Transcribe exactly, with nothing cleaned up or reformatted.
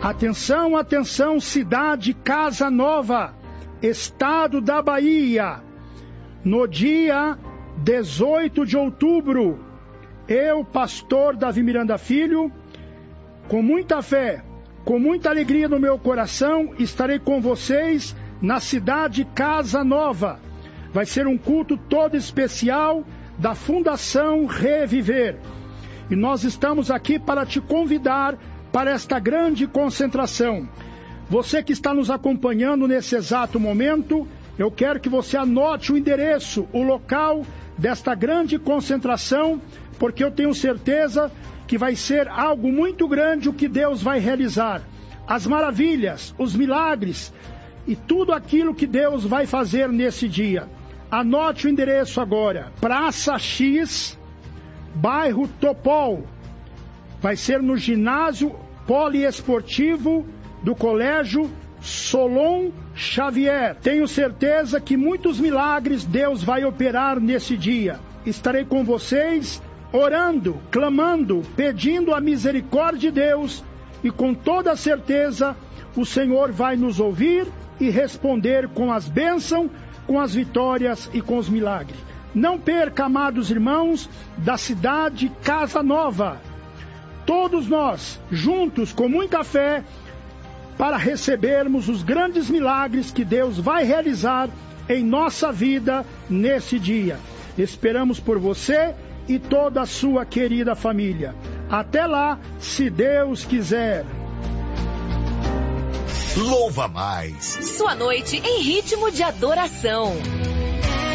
Atenção, atenção, cidade Casa Nova, estado da Bahia. No dia dezoito de outubro, eu, pastor Davi Miranda Filho, com muita fé, com muita alegria no meu coração, estarei com vocês na cidade Casa Nova. Vai ser um culto todo especial da Fundação Reviver. E nós estamos aqui para te convidar para esta grande concentração. Você que está nos acompanhando nesse exato momento, eu quero que você anote o endereço, o local desta grande concentração, porque eu tenho certeza que vai ser algo muito grande o que Deus vai realizar. As maravilhas, os milagres e tudo aquilo que Deus vai fazer nesse dia. Anote o endereço agora, Praça X, bairro Topol. Vai ser no ginásio poliesportivo do Colégio Solon Xavier. Tenho certeza que muitos milagres Deus vai operar nesse dia. Estarei com vocês, orando, clamando, pedindo a misericórdia de Deus, e com toda certeza o Senhor vai nos ouvir e responder com as bênçãos, com as vitórias e com os milagres. Não perca, amados irmãos, da cidade Casa Nova. Todos nós, juntos, com muita fé, para recebermos os grandes milagres que Deus vai realizar em nossa vida nesse dia. Esperamos por você e toda a sua querida família. Até lá, se Deus quiser. Louva Mais. Sua noite em ritmo de adoração.